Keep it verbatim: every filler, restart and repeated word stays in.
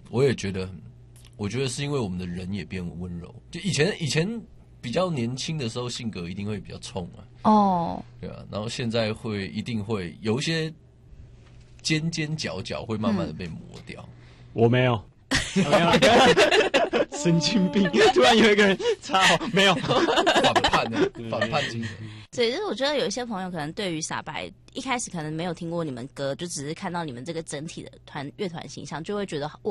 我也觉得，我觉得是因为我们的人也变温柔。就以前以前比较年轻的时候，性格一定会比较冲啊。 哦， 对啊，然后现在会一定会有一些尖尖角角会慢慢的被磨掉。嗯、 我没有。没有，神经病！突然有一个人插好，没有反叛的反叛精神。 对，就是我觉得有一些朋友可能对于傻白一开始可能没有听过你们歌，就只是看到你们这个整体的团乐团形象，就会觉得